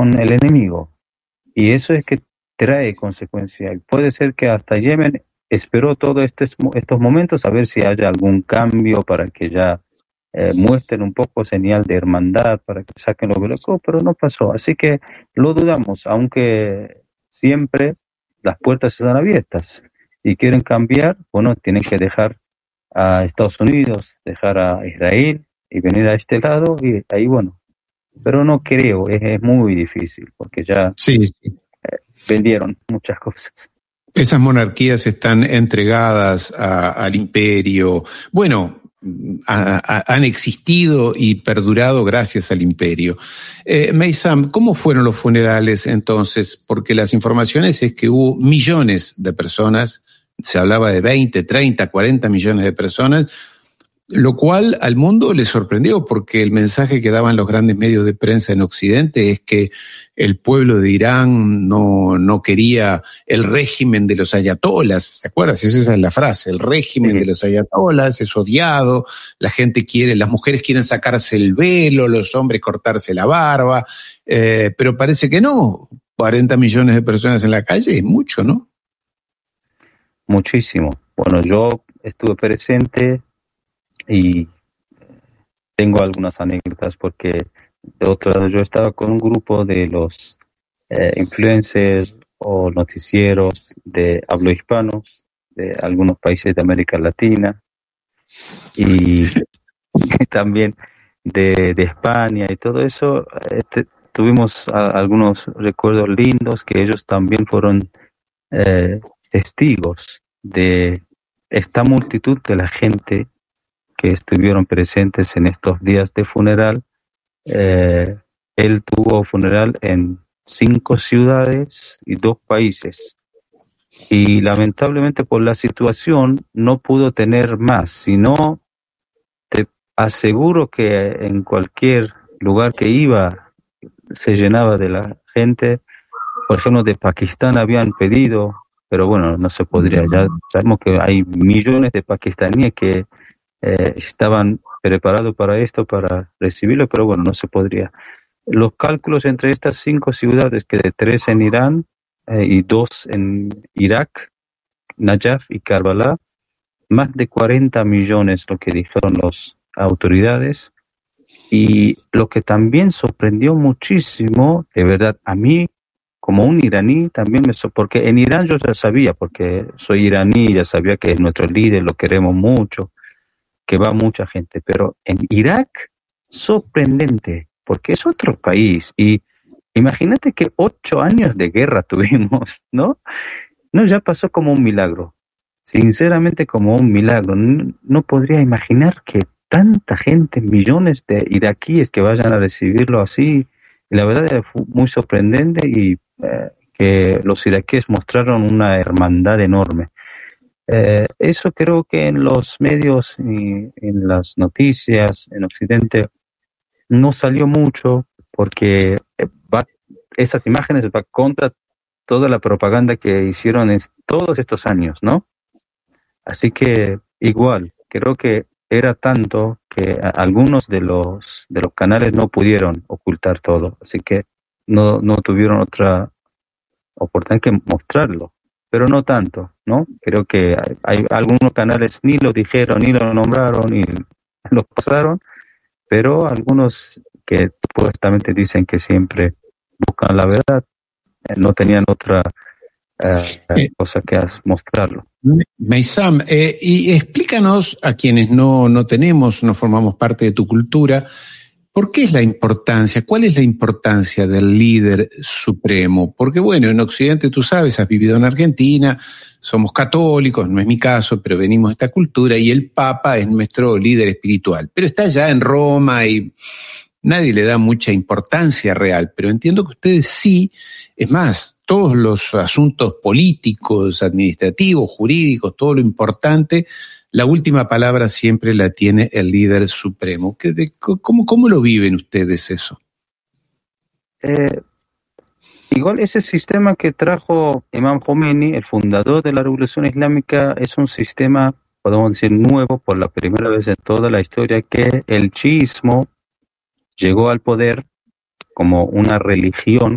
con el enemigo. Y eso es que trae consecuencias. Puede ser que hasta Yemen esperó todos estos momentos a ver si haya algún cambio para que ya muestren un poco señal de hermandad, para que saquen los bloqueos, pero no pasó. Así que lo dudamos, aunque siempre las puertas están abiertas. Si quieren cambiar, bueno, tienen que dejar a Estados Unidos, dejar a Israel y venir a este lado, y ahí, bueno, pero no creo, es muy difícil, porque ya sí. vendieron muchas cosas. Esas monarquías están entregadas al imperio. Bueno, han existido y perdurado gracias al imperio. Meysam, ¿cómo fueron los funerales entonces? Porque las informaciones es que hubo millones de personas, se hablaba de 20, 30, 40 millones de personas, lo cual al mundo le sorprendió, porque el mensaje que daban los grandes medios de prensa en Occidente es que el pueblo de Irán no quería el régimen de los ayatolas. ¿Te acuerdas? Esa es la frase, el régimen de los ayatolas es odiado, la gente las mujeres quieren sacarse el velo, los hombres cortarse la barba, pero parece que no. 40 millones de personas en la calle es mucho, ¿no? Muchísimo. Bueno, yo estuve presente y tengo algunas anécdotas, porque de otro lado yo estaba con un grupo de los influencers o noticieros de hablo-hispanos de algunos países de América Latina y también de España y todo eso. Tuvimos algunos recuerdos lindos, que ellos también fueron testigos de esta multitud de la gente que estuvieron presentes en estos días de funeral. Él tuvo funeral en 5 ciudades y 2 países. Y lamentablemente por la situación no pudo tener más, sino te aseguro que en cualquier lugar que iba se llenaba de la gente. Por ejemplo, de Pakistán habían pedido, pero bueno, no se podría. Ya sabemos que hay millones de pakistaníes que estaban preparados para esto, para recibirlo, pero bueno, no se podría. Los cálculos entre estas 5 ciudades, que de 3 en Irán y 2 en Irak, Najaf y Karbala, más de 40 millones, lo que dijeron las autoridades. Y lo que también sorprendió muchísimo, de verdad, a mí, como un iraní, también porque en Irán yo ya sabía, porque soy iraní, ya sabía que es nuestro líder, lo queremos mucho, que va mucha gente, pero en Irak, sorprendente, porque es otro país, y imagínate que 8 años de guerra tuvimos, ¿no? No, ya pasó como un milagro, sinceramente como un milagro. No podría imaginar que tanta gente, millones de iraquíes que vayan a recibirlo así, y la verdad es muy sorprendente, y que los iraquíes mostraron una hermandad enorme. Eso creo que en los medios y en las noticias en Occidente no salió mucho, porque esas imágenes van contra toda la propaganda que hicieron en todos estos años, ¿no? Así que igual, creo que era tanto que algunos de los canales no pudieron ocultar todo, así que no tuvieron otra oportunidad que mostrarlo. Pero no tanto, ¿no? Creo que hay algunos canales ni lo dijeron, ni lo nombraron, ni lo pasaron, pero algunos que supuestamente dicen que siempre buscan la verdad, no tenían otra cosa que mostrarlo. Meysam, y explícanos a quienes no formamos parte de tu cultura, ¿por qué es la importancia? ¿Cuál es la importancia del líder supremo? Porque bueno, en Occidente tú sabes, has vivido en Argentina, somos católicos, no es mi caso, pero venimos de esta cultura y el Papa es nuestro líder espiritual. Pero está allá en Roma y nadie le da mucha importancia real, pero entiendo que ustedes sí. Es más, todos los asuntos políticos, administrativos, jurídicos, todo lo importante, la última palabra siempre la tiene el líder supremo. ¿Cómo lo viven ustedes eso? Igual ese sistema que trajo Imam Khomeini, el fundador de la Revolución Islámica, es un sistema, podemos decir, nuevo por la primera vez en toda la historia, que el chiismo llegó al poder como una religión